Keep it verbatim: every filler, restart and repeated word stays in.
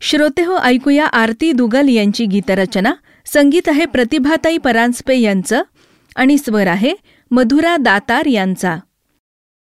श्रोतेहो, ऐकूया आरती दुगल यांची गीतरचना. संगीत आहे प्रतिभाताई परांजपे यांचं आणि स्वर आहे मधुरा दातार यांचा.